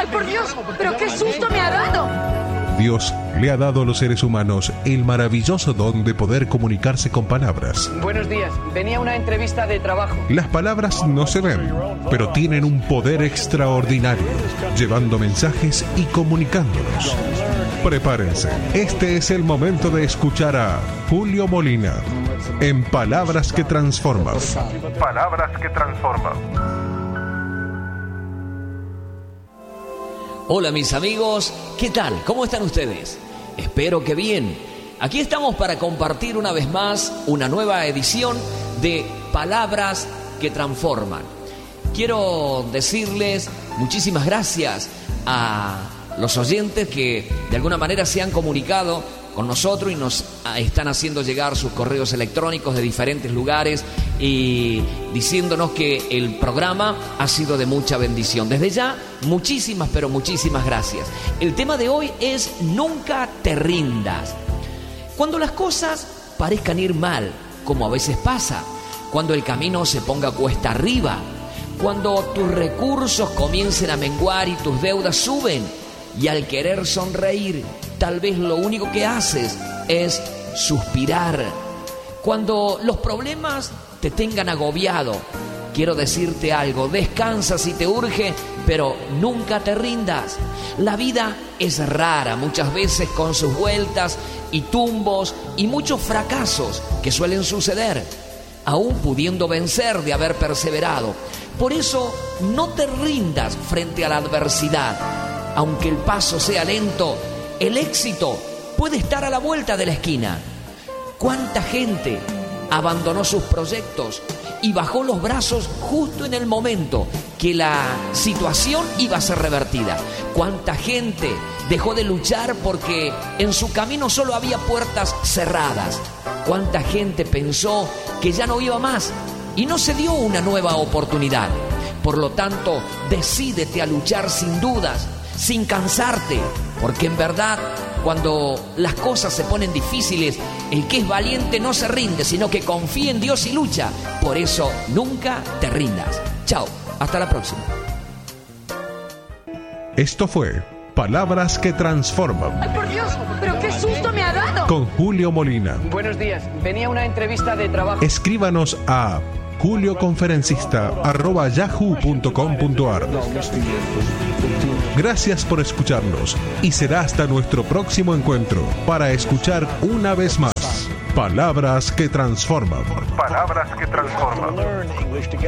por Dios! ¡Pero qué susto me ha dado! Dios le ha dado a los seres humanos el maravilloso don de poder comunicarse con palabras. Buenos días, venía a una entrevista de trabajo. Las palabras no se ven, pero tienen un poder extraordinario, llevando mensajes y comunicándolos. Prepárense, este es el momento de escuchar a Julio Molina en Palabras que Transforman. Palabras que Transforman. Hola mis amigos, ¿qué tal? ¿Cómo están ustedes? Espero que bien. Aquí estamos para compartir una vez más una nueva edición de Palabras que Transforman. Quiero decirles muchísimas gracias a los oyentes que de alguna manera se han comunicado con nosotros y nos están haciendo llegar sus correos electrónicos de diferentes lugares y diciéndonos que el programa ha sido de mucha bendición. Desde ya, muchísimas, pero muchísimas gracias. El tema de hoy es nunca te rindas. Cuando las cosas parezcan ir mal, como a veces pasa, cuando el camino se ponga cuesta arriba, cuando tus recursos comiencen a menguar y tus deudas suben, y al querer sonreír, tal vez lo único que haces es suspirar. Cuando los problemas te tengan agobiado, quiero decirte algo: descansa si te urge, pero nunca te rindas. La vida es rara, muchas veces con sus vueltas y tumbos y muchos fracasos que suelen suceder, aún pudiendo vencer de haber perseverado. Por eso no te rindas frente a la adversidad. Aunque el paso sea lento, el éxito puede estar a la vuelta de la esquina. ¿Cuánta gente abandonó sus proyectos y bajó los brazos justo en el momento que la situación iba a ser revertida? ¿Cuánta gente dejó de luchar porque en su camino solo había puertas cerradas? ¿Cuánta gente pensó que ya no iba más y no se dio una nueva oportunidad? Por lo tanto, decídete a luchar sin dudas, sin cansarte, porque en verdad, cuando las cosas se ponen difíciles, el que es valiente no se rinde, sino que confía en Dios y lucha. Por eso, nunca te rindas. Chao, hasta la próxima. Esto fue Palabras que Transforman. ¡Ay, por Dios! ¡Pero qué susto me ha dado! Con Julio Molina. Buenos días, venía a una entrevista de trabajo. Escríbanos a julioconferencista@yahoo.com.ar. Gracias por escucharnos y será hasta nuestro próximo encuentro para escuchar una vez más Palabras que Transforman. Palabras que Transforman.